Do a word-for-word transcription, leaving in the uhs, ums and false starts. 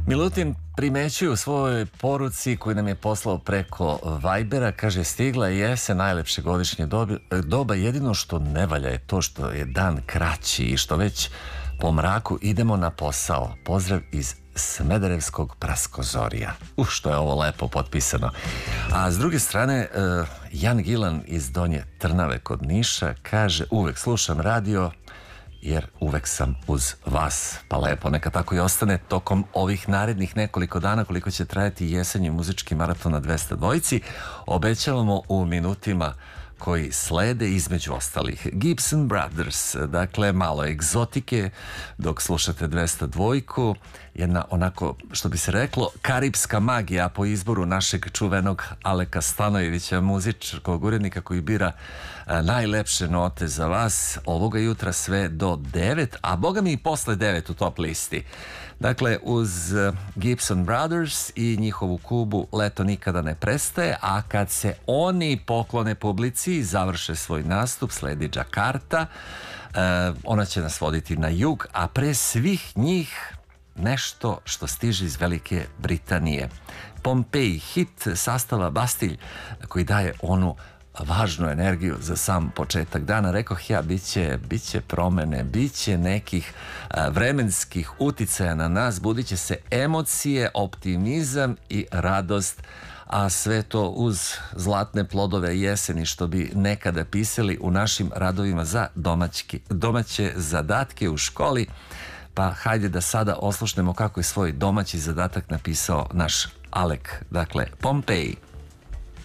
Milutin primećuje u svojoj poruci koju nam je poslao preko Vibera, kaže: stigla je jesen, najlepše godišnje dobi, doba, jedino što ne valja je to što je dan kraći i što već po mraku idemo na posao. Pozdrav iz Smederevskog Praskozorija. U, što je ovo lepo potpisano. A s druge strane, uh, Jan Gilan iz Donje Trnave kod Niša kaže: uvek slušam radio jer uvek sam uz vas. Pa lepo, neka tako i ostane tokom ovih narednih nekoliko dana koliko će trajati jesenji muzički maraton na dvesta dvojici. Obećavamo u minutima koji slede, između ostalih, Gibson Brothers, dakle malo egzotike dok slušate dvesta dvojku, jedna onako, što bi se reklo, karipska magija po izboru našeg čuvenog Aleka Stanojevića, muzičkog urednika koji bira a, najlepše note za vas ovoga jutra sve do devet, a boga mi i posle devet u top listi. Dakle, uz Gibson Brothers i njihovu Kubu Leto nikada ne prestaje, a kad se oni poklone publici i završe svoj nastup, sledi Džakarta, e, ona će nas voditi na jug, a pre svih njih nešto što stiže iz Velike Britanije. Pompeji, hit sastava Bastilj, koji daje onu važnu energiju za sam početak dana. Rekoh ja, bit će, bit će promene, bit će nekih a, vremenskih uticaja na nas, budit će se emocije, optimizam i radost, a sve to uz zlatne plodove jeseni, što bi nekada pisali u našim radovima za domaćki, domaće zadatke u školi. Pa hajde da sada oslušnemo kako je svoj domaći zadatak napisao naš Alek. Dakle, Pompeji.